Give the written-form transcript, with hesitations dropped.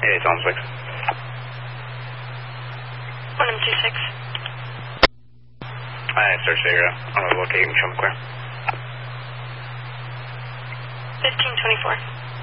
Hey, it's on 6. 1M26. Alright, search area. I'm going to locate and show me clear. 1524.